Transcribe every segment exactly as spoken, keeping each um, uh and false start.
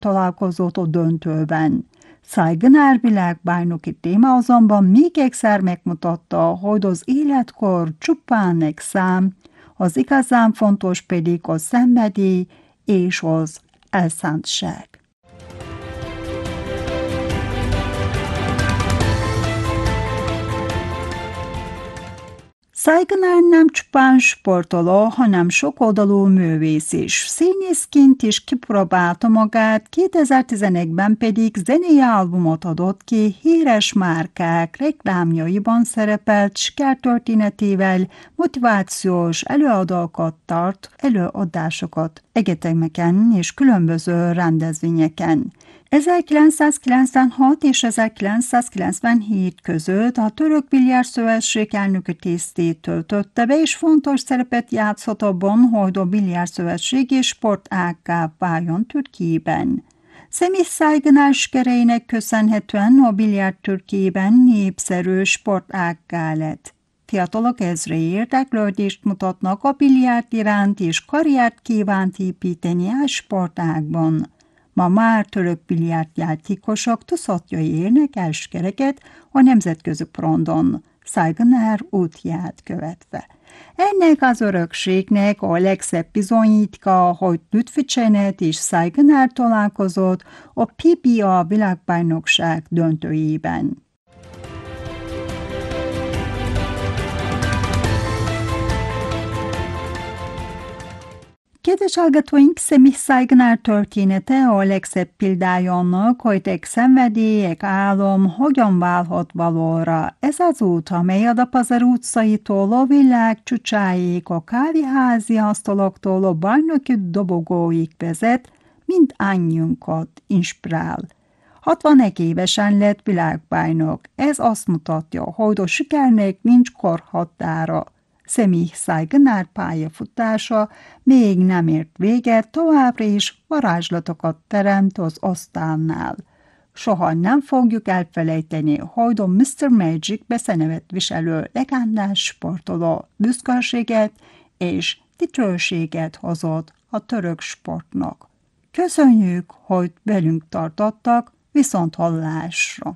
találkozott a döntőben. Saygıner világbajnoki téma azonban még egyszer megmutatta, hogy az életkor csupán egy szám, az igazán fontos pedig a szenvedély és az elszántság. Saygıner nem csupán sportoló, hanem sokoldalú művész is. Színészként is kipróbálta magát, kétezer-tizenegyben pedig zenei albumot adott ki, híres márkák reklámjaiban szerepelt sikertörténetével, motivációs előadókat tart, előadásokat egyetemeken és különböző rendezvényeken. ezerkilencszázkilencvenhat és ezerkilencszázkilencvenhét között a Török Biljárd Szövetség elnöki tisztét töltötte be, és fontos szerepet játszott abban, hogy a Biljárd Szövetség és sportággá váljon Türkiye'ben. Semih Saygıner sikereinek köszönhetően a biljárd Türkiye'ben népszerű sportággá lett. Fiatalok ezrei érdeklődést mutatnak a biljárd iránt, és karriert kívánt építeni a sportágban. Ma már török biljardjátékosok tucatjai érnek el sikereket a nemzetközi porondon, Saygıner útját követve. Ennek az örökségnek a legszebb bizonyítéka, hogy Lütfü Çenet és Saygıner találkozott a pé bé á világbajnokság döntőjében. Kedves hallgatóink, Semih Saygıner története a legszebb példája annak, hogy egy szenvedély, egy álom hogyan válhat valóra. Ez az út, amely Adapazarı utcaitól a világ csúcsáig, a kávéházi asztaloktól a bajnoki dobogóig vezet, mind annyiunkat inspirál. hatvanegy évesen lett világbajnok. Ez azt mutatja, hogy a sikernek nincs korhatára. Semih Saygıner pályafutása még nem ért véget, továbbra is varázslatokat teremt az asztalnál. Soha nem fogjuk elfelejteni, hogy a miszter Magic beszenevet viselő legendás sportoló büszkeséget és dicsőséget hozott a török sportnak. Köszönjük, hogy velünk tartottak, viszont hallásra!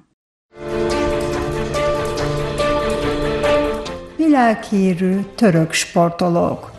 Világhírű török sportolók.